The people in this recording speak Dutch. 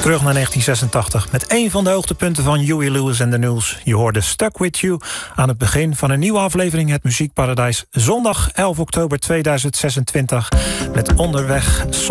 Terug naar 1986 met een van de hoogtepunten van Huey Lewis en the News. Je hoorde Stuck With You aan het begin van een nieuwe aflevering Het Muziekparadijs. Zondag 11 oktober 2026 met onderweg